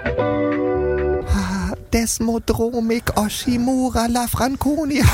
Desmodromic Oshimura Lafranconi.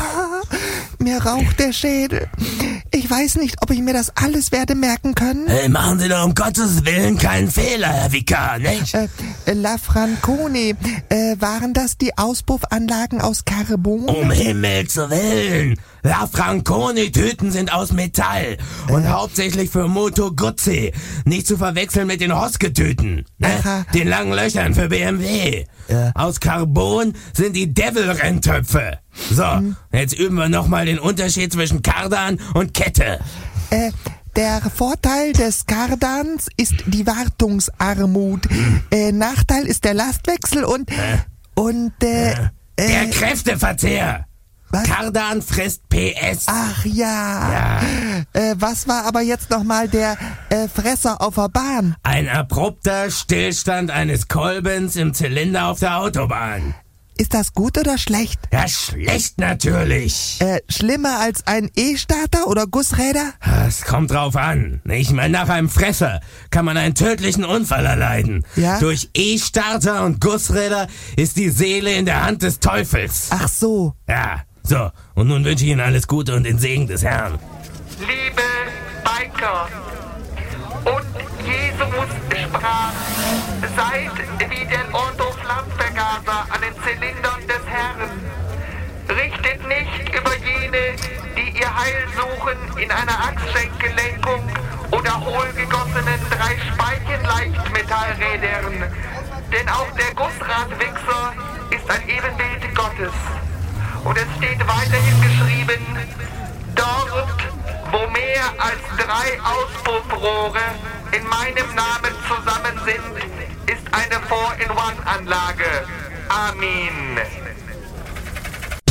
Mir raucht der Schädel. Ich weiß nicht, ob ich mir das alles werde merken können. Machen Sie doch um Gottes Willen keinen Fehler, Herr Vikar, nicht? Lafranconi, waren das die Auspuffanlagen aus Carbon? Um Himmels Willen! Lafranconi-Tüten sind aus Metall und hauptsächlich für Moto Guzzi. Nicht zu verwechseln mit den Hoske-Tüten, ne? Den langen Löchern für BMW. Aus Carbon sind die Devil-Renntöpfe. So, jetzt üben wir nochmal den Unterschied zwischen Kardan und Kette. Der Vorteil des Kardans ist die Wartungsarmut. Nachteil ist der Lastwechsel und der Kräfteverzehr. Was? Kardan frisst PS. Ach ja. Was war aber jetzt nochmal der Fresser auf der Bahn? Ein abrupter Stillstand eines Kolbens im Zylinder auf der Autobahn. Ist das gut oder schlecht? Ja, schlecht natürlich. Schlimmer als ein E-Starter oder Gussräder? Es kommt drauf an. Ich meine, nach einem Fresser kann man einen tödlichen Unfall erleiden. Ja? Durch E-Starter und Gussräder ist die Seele in der Hand des Teufels. Ach so. Ja, so. Und nun wünsche ich Ihnen alles Gute und den Segen des Herrn. Liebe Biker, und Jesus sprach, seid wie der Ordo-Flammvergaser an den Zylindern des Herrn. Richtet nicht über jene, die ihr Heil suchen, in einer Achsschenkelenkung oder hohlgegossenen 3 Speichen-Leichtmetallrädern. Denn auch der Gussradwichser ist ein Ebenbild Gottes. Und es steht weiterhin geschrieben, dort, wo mehr als 3 Auspuffrohre in meinem Namen zusammen sind, ist eine 4-in-1-Anlage. Amen.